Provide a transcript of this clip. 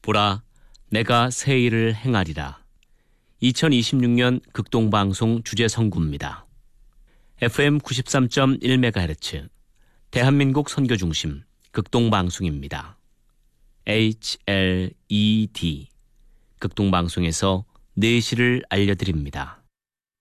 보라, 내가 새 일을 행하리라. 2026년 극동방송 주제선구입니다. FM 93.1MHz 대한민국 선교중심 극동방송입니다. HLED 극동방송에서 내시를 알려드립니다.